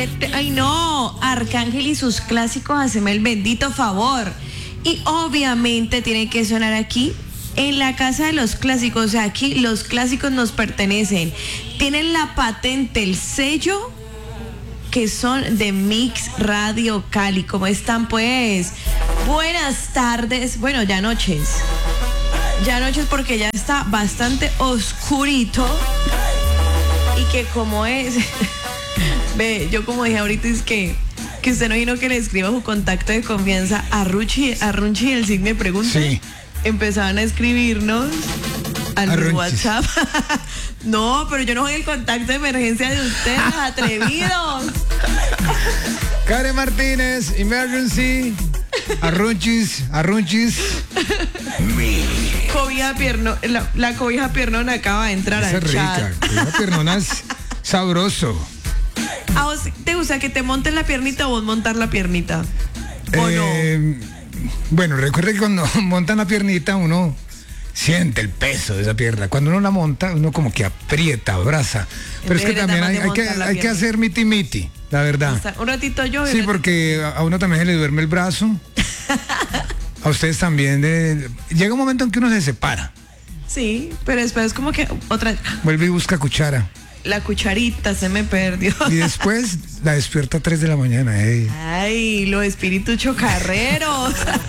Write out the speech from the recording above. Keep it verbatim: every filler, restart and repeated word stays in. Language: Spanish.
Ay no, Arcángel y sus clásicos, haceme el bendito favor. Y obviamente tiene que sonar aquí, en la casa de los clásicos. O sea, aquí los clásicos nos pertenecen. Tienen la patente, el sello, que son de Mix Radio Cali. ¿Cómo están pues? Buenas tardes, bueno, ya noches. Ya noches porque ya está bastante oscurito. Y que como es... Ve, yo como dije ahorita es que que usted no vino que le escriba su contacto de confianza a Ruchi, a Runchi y el Sig me pregunta. Sí. Empezaban a escribirnos al WhatsApp. No, pero yo no soy el contacto de emergencia de ustedes, atrevidos. Karen Martínez, emergency. Arrunchis, arrunchis. Cobija pierno, la, la cobija piernona acaba de entrar Esa al es chat. rica, cobija piernona es sabroso. ¿A vos te gusta que te monten la piernita o vos montar la piernita? ¿O eh, no? Bueno, recuerde que cuando montan la piernita uno siente el peso de esa pierna. Cuando uno la monta, uno como que aprieta, abraza. Pero es que también hay, hay, que, hay que hacer miti miti, la verdad. Hasta un ratito yo. Sí, porque a uno también se le duerme el brazo. A ustedes también. De, llega un momento en que uno se separa. Sí, pero después como que otra... Vuelve y busca cuchara. La cucharita se me perdió. Y después la despierta a tres de la mañana. Ey. Ay, los espíritus chocarreros.